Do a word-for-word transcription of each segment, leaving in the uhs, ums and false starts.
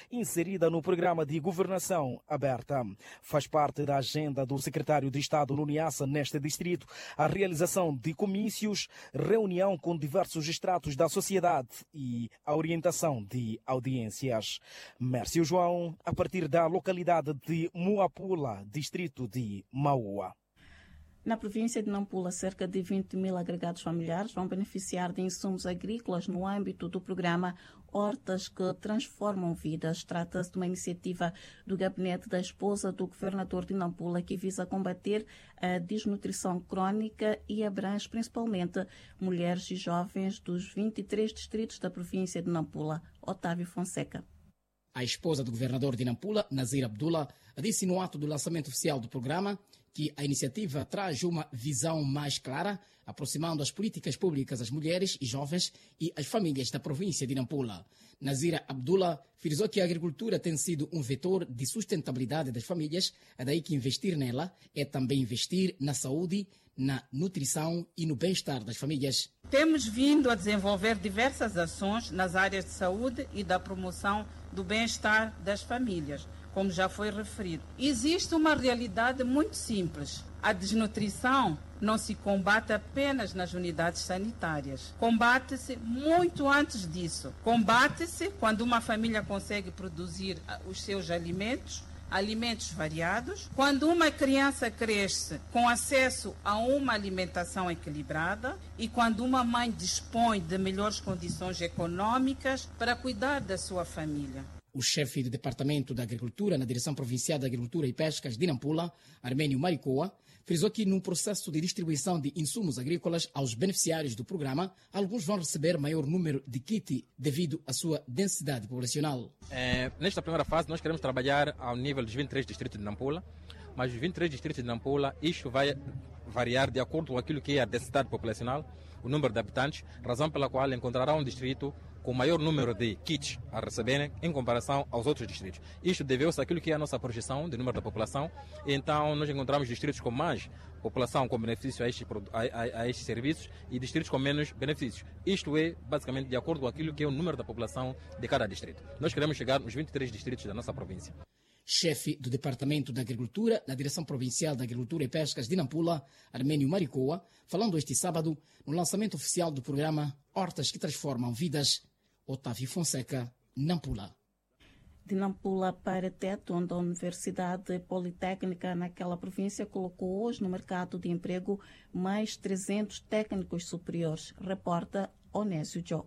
inserida no programa de governação aberta. Faz parte da agenda do secretário de Estado no Niassa, neste distrito, a realização de comícios, reunião com diversos estratos da sociedade e a orientação de audiências. Mércio João, a partir da localidade de Muapula, distrito de Maua. Na província de Nampula, cerca de vinte mil agregados familiares vão beneficiar de insumos agrícolas no âmbito do programa Hortas que Transformam Vidas. Trata-se de uma iniciativa do gabinete da esposa do governador de Nampula que visa combater a desnutrição crónica e abrange principalmente mulheres e jovens dos vinte e três distritos da província de Nampula. Otávio Fonseca. A esposa do governador de Nampula, Nazir Abdullah, disse no ato do lançamento oficial do programa que a iniciativa traz uma visão mais clara, aproximando as políticas públicas às mulheres e jovens e às famílias da província de Nampula. Nazira Abdullah frisou que a agricultura tem sido um vetor de sustentabilidade das famílias, é daí que investir nela é também investir na saúde, na nutrição e no bem-estar das famílias. Temos vindo a desenvolver diversas ações nas áreas de saúde e da promoção do bem-estar das famílias, como já foi referido. Existe uma realidade muito simples. A desnutrição não se combate apenas nas unidades sanitárias. Combate-se muito antes disso. Combate-se quando uma família consegue produzir os seus alimentos, alimentos variados, quando uma criança cresce com acesso a uma alimentação equilibrada e quando uma mãe dispõe de melhores condições econômicas para cuidar da sua família. O chefe do Departamento da Agricultura na Direção Provincial da Agricultura e Pescas de Nampula, Armênio Maricoa, frisou que no processo de distribuição de insumos agrícolas aos beneficiários do programa, alguns vão receber maior número de kit devido à sua densidade populacional. É, nesta primeira fase, nós queremos trabalhar ao nível dos vinte e três distritos de Nampula, mas os vinte e três distritos de Nampula, isto vai variar de acordo com aquilo que é a densidade populacional, o número de habitantes, razão pela qual encontrará um distrito com maior número de kits a receberem em comparação aos outros distritos. Isto deveu-se àquilo que é a nossa projeção de número da população, então nós encontramos distritos com mais população com benefício a estes, a, a, a estes serviços e distritos com menos benefícios. Isto é basicamente de acordo com aquilo que é o número da população de cada distrito. Nós queremos chegar nos vinte e três distritos da nossa província. Chefe do Departamento da Agricultura na Direção Provincial da Agricultura e Pescas de Nampula, Armênio Maricoa, falando este sábado no lançamento oficial do programa Hortas que Transformam Vidas. Otávio Fonseca, Nampula. De Nampula para Tete, onde a Universidade Politécnica naquela província colocou hoje no mercado de emprego mais trezentos técnicos superiores. Reporta Onésio Jô.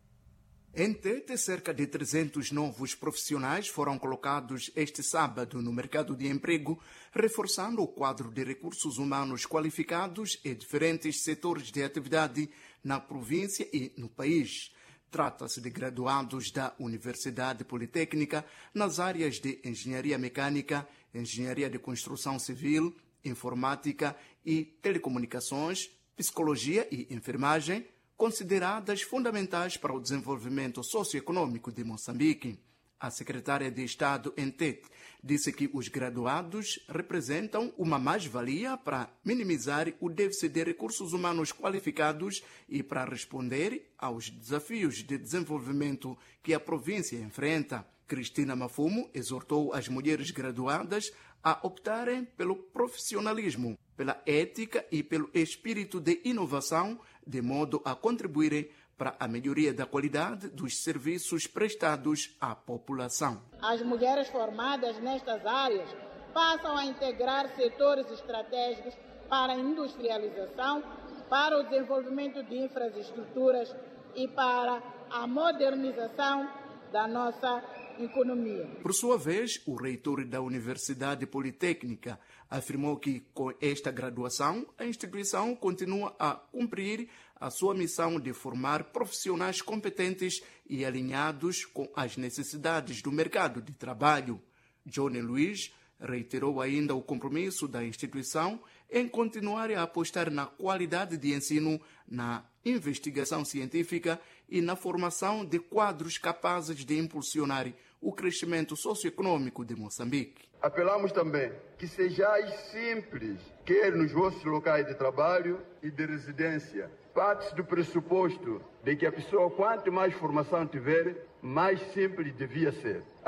Em Tete, cerca de trezentos novos profissionais foram colocados este sábado no mercado de emprego, reforçando o quadro de recursos humanos qualificados em diferentes setores de atividade na província e no país. Trata-se de graduados da Universidade Politécnica nas áreas de Engenharia Mecânica, Engenharia de Construção Civil, Informática e Telecomunicações, Psicologia e Enfermagem, consideradas fundamentais para o desenvolvimento socioeconômico de Moçambique. A secretária de Estado em Tete disse que os graduados representam uma mais-valia para minimizar o déficit de recursos humanos qualificados e para responder aos desafios de desenvolvimento que a província enfrenta. Cristina Mafumo exortou as mulheres graduadas a optarem pelo profissionalismo, pela ética e pelo espírito de inovação, de modo a contribuírem para a melhoria da qualidade dos serviços prestados à população. As mulheres formadas nestas áreas passam a integrar setores estratégicos para a industrialização, para o desenvolvimento de infraestruturas e para a modernização da nossa economia. Por sua vez, o reitor da Universidade Politécnica afirmou que, com esta graduação, a instituição continua a cumprir a sua missão de formar profissionais competentes e alinhados com as necessidades do mercado de trabalho. Johnny Luiz reiterou ainda o compromisso da instituição em continuar a apostar na qualidade de ensino, na investigação científica e na formação de quadros capazes de impulsionar o crescimento socioeconômico de Moçambique. Apelamos também que sejais simples, quer nos vossos locais de trabalho e de residência. Parte do pressuposto de que a pessoa, quanto mais formação tiver, mais simples devia ser.